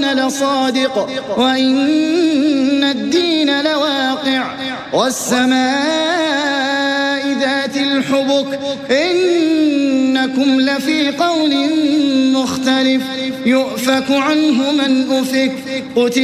فرعون لصادق وإن الدين لواقع والسماء ذات الحبك إنكم لفي قول مختلف يؤفك عنه من أفك